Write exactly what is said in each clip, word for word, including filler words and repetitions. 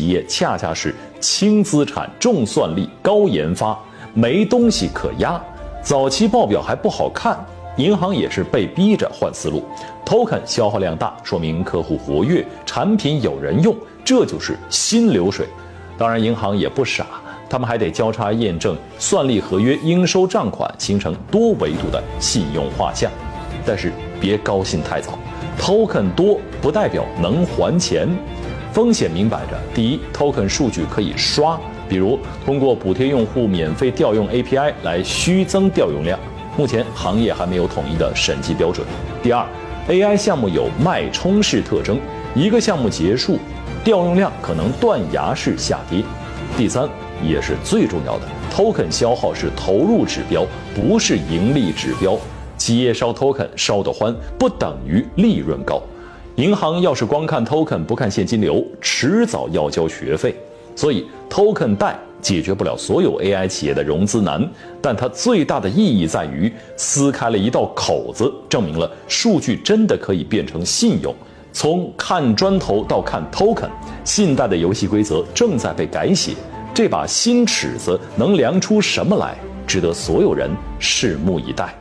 企业恰恰是轻资产、重算力、高研发，没东西可压，早期报表还不好看，银行也是被逼着换思路。token 消耗量大，说明客户活跃，产品有人用，这就是新流水。当然，银行也不傻，他们还得交叉验证算力合约、应收账款，形成多维度的信用画像。但是别高兴太早 ，token 多不代表能还钱，风险明摆着。第一 ，token 数据可以刷，比如通过补贴用户免费调用 A P I 来虚增调用量，目前行业还没有统一的审计标准。第二 ，A I 项目有脉冲式特征，一个项目结束，调用量可能断崖式下跌。第三，也是最重要的 ，token 消耗是投入指标，不是盈利指标。企业烧 token 烧得欢，不等于利润高。银行要是光看 token 不看现金流，迟早要交学费。所以 token 贷解决不了所有 A I 企业的融资难，但它最大的意义在于撕开了一道口子，证明了数据真的可以变成信用。从看砖头到看 token， 信贷的游戏规则正在被改写。这把新尺子能量出什么来，值得所有人拭目以待。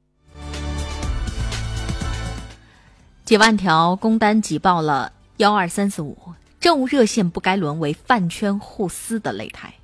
几万条工单挤爆了一二三四五，政务热线不该沦为饭圈互撕的擂台。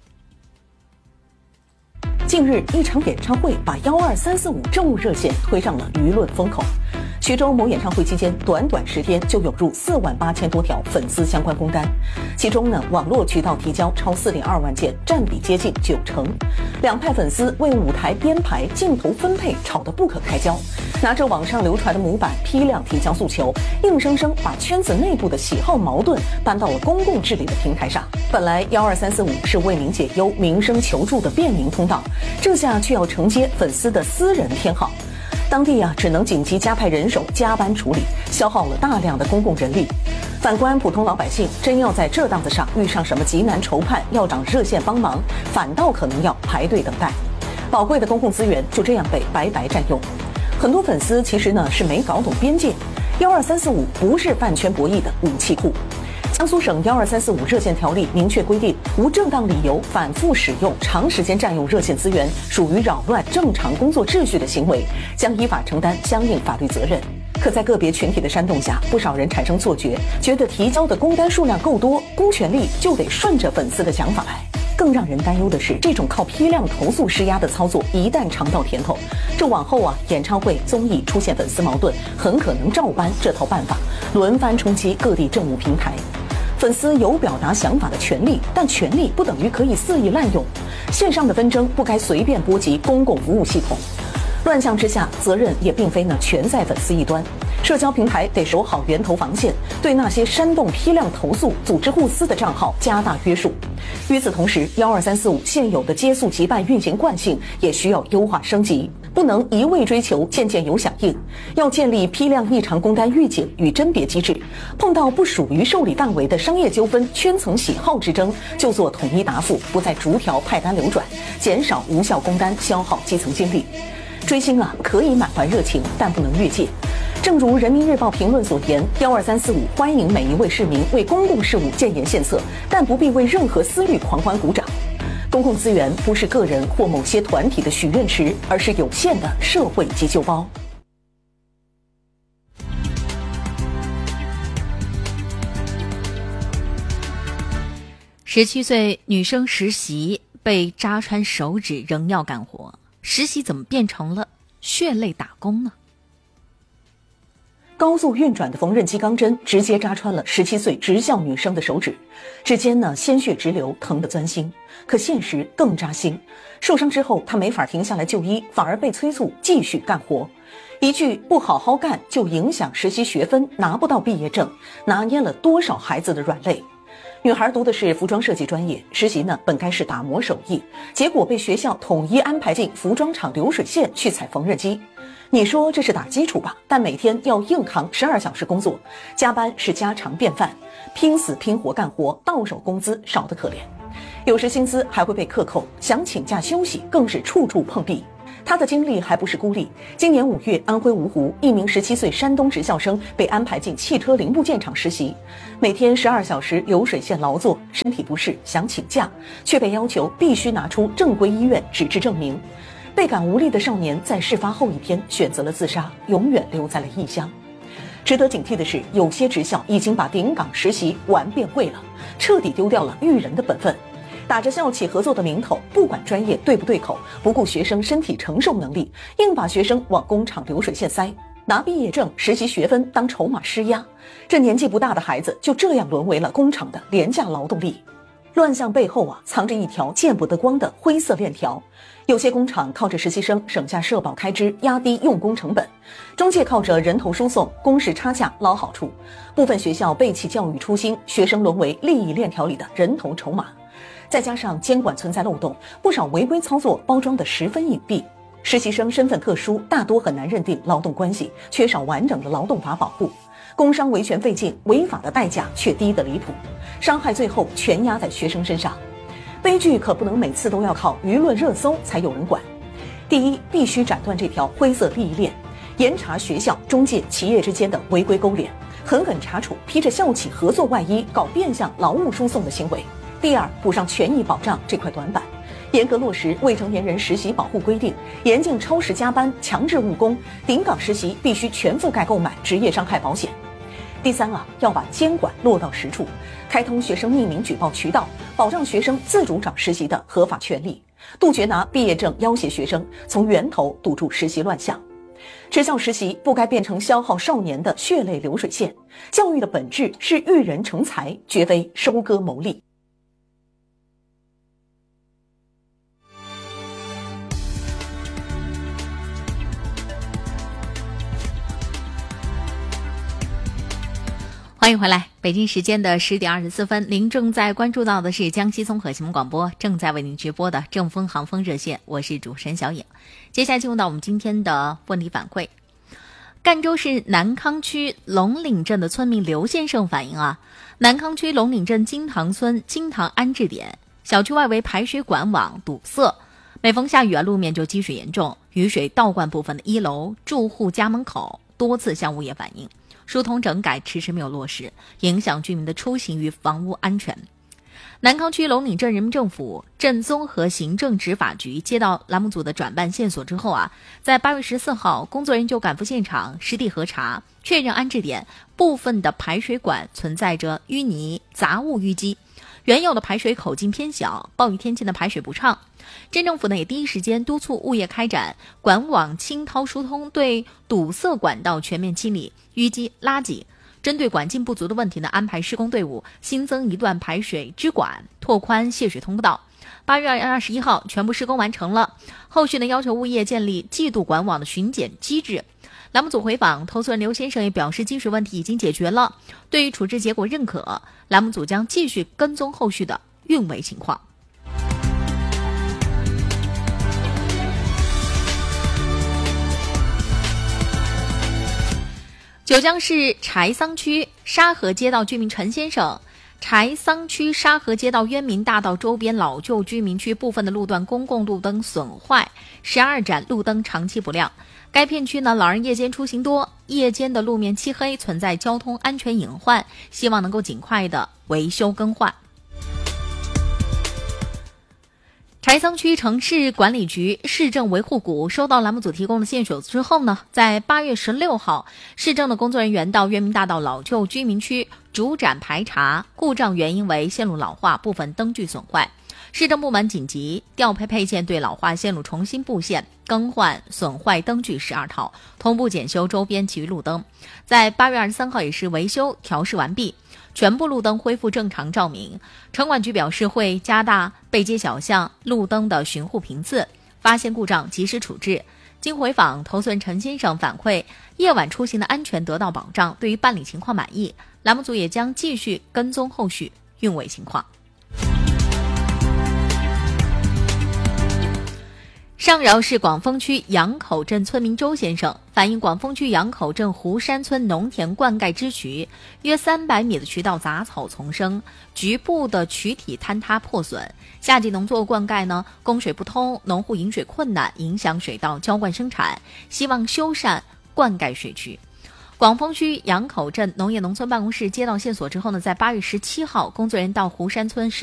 近日，一场演唱会把一二三四五政务热线推上了舆论风口。徐州某演唱会期间，短短十天就涌入四万八千多条粉丝相关工单，其中呢，网络渠道提交超四点二万件，占比接近九成。两派粉丝为舞台编排、镜头分配吵得不可开交，拿着网上流传的模板批量提交诉求，硬生生把圈子内部的喜好矛盾搬到了公共治理的平台上。本来一二三四五是为民解忧、民生求助的便民通道，这下却要承接粉丝的私人偏好。当地啊，只能紧急加派人手加班处理，消耗了大量的公共人力。反观普通老百姓，真要在这档子上遇上什么急难愁盼，要找热线帮忙，反倒可能要排队等待，宝贵的公共资源就这样被白白占用。很多粉丝其实呢是没搞懂边界，一二三四五不是饭圈博弈的武器库。江苏省一二三四五热线条例明确规定，无正当理由反复使用、长时间占用热线资源，属于扰乱正常工作秩序的行为，将依法承担相应法律责任。可在个别群体的煽动下，不少人产生错觉，觉得提交的工单数量够多，公权力就得顺着粉丝的想法来。更让人担忧的是，这种靠批量投诉施压的操作，一旦尝到甜头，这往后啊，演唱会、综艺出现粉丝矛盾，很可能照搬这套办法，轮番冲击各地政务平台。粉丝有表达想法的权利，但权利不等于可以肆意滥用。线上的纷争不该随便波及公共服务系统。乱象之下，责任也并非呢全在粉丝一端。社交平台得守好源头防线，对那些煽动批量投诉、组织互撕的账号加大约束。与此同时，一二三四五现有的接诉即办运行惯性也需要优化升级，不能一味追求件件有响应，要建立批量异常工单预警与甄别机制。碰到不属于受理范围的商业纠纷、圈层喜好之争，就做统一答复，不再逐条派单流转，减少无效工单消耗基层精力。追星啊，可以满怀热情，但不能越界。正如人民日报评论所言，一二三四五欢迎每一位市民为公共事务建言献策，但不必为任何私欲狂欢鼓掌。公共资源不是个人或某些团体的许愿池，而是有限的社会急救包。 十七岁女生实习被扎穿手指，仍要干活，实习怎么变成了血泪打工呢？ 高速运转的缝纫机钢针直接扎穿了十七岁职校女生的手指，指尖呢鲜血直流，疼得钻心。可现实更扎心，受伤之后她没法停下来就医，反而被催促继续干活。一句不好好干就影响实习学分，拿不到毕业证，拿捏了多少孩子的软肋。女孩读的是服装设计专业，实习呢本该是打磨手艺，结果被学校统一安排进服装厂流水线去踩缝纫机。你说这是打基础吧，但每天要硬扛十二小时工作，加班是家常便饭，拼死拼活干活，到手工资少得可怜，有时薪资还会被克扣，想请假休息更是处处碰壁。 他的经历还不是孤立。今年五月，安徽芜湖一名十七岁山东职校生被安排进汽车零部件厂实习，每天十二小时流水线劳作，身体不适想请假，却被要求必须拿出正规医院纸质证明。倍感无力的少年在事发后一天选择了自杀，永远留在了异乡。值得警惕的是，有些职校已经把顶岗实习玩变味了，彻底丢掉了育人的本分。打着校企合作的名头，不管专业对不对口，不顾学生身体承受能力，硬把学生往工厂流水线塞，拿毕业证、实习学分当筹码施压。这年纪不大的孩子就这样沦为了工厂的廉价劳动力。乱象背后啊，藏着一条见不得光的灰色链条。有些工厂靠着实习生省下社保开支，压低用工成本；中介靠着人头输送、工时差价捞好处；部分学校背弃教育初心，学生沦为利益链条里的人头筹码。再加上监管存在漏洞，不少违规操作包装得十分隐蔽。实习生身份特殊，大多很难认定劳动关系，缺少完整的劳动法保护。工伤维权费劲，违法的代价却低得离谱，伤害最后全压在学生身上。悲剧可不能每次都要靠舆论热搜才有人管。第一，必须斩断这条灰色利益链，严查学校、中介、企业之间的违规勾连，狠狠查处披着校企合作外衣搞变相劳务输送的行为。第二，补上权益保障这块短板，严格落实未成年人实习保护规定，严禁超时加班、强制务工，顶岗实习必须全覆盖购买职业伤害保险。第三啊，要把监管落到实处，开通学生匿名举报渠道，保障学生自主找实习的合法权利，杜绝拿毕业证要挟学生，从源头堵住实习乱象。职校实习不该变成消耗少年的血泪流水线，教育的本质是育人成才，绝非收割牟利。 欢迎回来，北京时间的十点二十四分，您正在关注到的是江西综合新闻广播正在为您直播的正风航风热线，我是主持人小颖。接下来进入到我们今天的问题反馈。赣州市南康区龙岭镇的村民刘先生反映啊，南康区龙岭镇金塘村金塘安置点小区外围排水管网堵塞，每逢下雨啊，路面就积水严重，雨水倒灌部分的一楼住户家门口，多次向物业反映。疏通整改迟迟没有落实，影响居民的出行与房屋安全。南康区龙岭镇人民政府镇综合行政执法局接到栏目组的转办线索之后啊，在八月十四号，工作人员就赶赴现场实地核查，确认安置点部分的排水管存在着淤泥、杂物淤积，原有的排水口径偏小，暴雨天气的排水不畅。镇政府呢也第一时间督促物业开展管网清掏疏通，对堵塞管道全面清理淤积垃圾。针对管径不足的问题呢，安排施工队伍新增一段排水支管，拓宽泄水通道。八月二十一号全部施工完成了，后续呢要求物业建立季度管网的巡检机制。栏目组回访投诉人刘先生也表示，积水问题已经解决了，对于处置结果认可，栏目组将继续跟踪后续的运维情况。九江市柴桑区沙河街道居民陈先生，柴桑区沙河街道渊明大道周边老旧居民区部分的路段公共路灯损坏，十二盏路灯长期不亮。该片区呢，老人夜间出行多，夜间的路面漆黑，存在交通安全隐患，希望能够尽快的维修更换。柴桑区城市管理局市政维护股收到栏目组提供的线索之后呢，在八月十六号，市政的工作人员到渊明大道老旧居民区主展排查，故障原因为线路老化，部分灯具损坏。市政部门紧急调配配件，对老化线路重新布线，更换损坏灯具十二套，同步检修周边其余路灯。在八月二十三号也是维修调试完毕，全部路灯恢复正常照明。城管局表示，会加大背街小巷路灯的巡护频次，发现故障及时处置。经回访，投诉人陈先生反馈，夜晚出行的安全得到保障，对于办理情况满意。栏目组也将继续跟踪后续运维情况。 上饶市广丰区杨口镇村民周先生反映，广丰区杨口镇湖山村农田灌溉支渠约三百米的渠道杂草丛生，局部的渠体坍塌破损。夏季农作灌溉呢，供水不通，农户饮水困难，影响水稻浇灌生产，希望修缮灌溉水渠。广丰区杨口镇农业农村办公室接到线索之后呢，在八月十七号，工作人员到湖山村